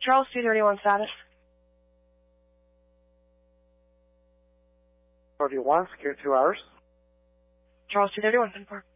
Charles 231 status. 41, secure 2 hours. Charles 231, 10-4.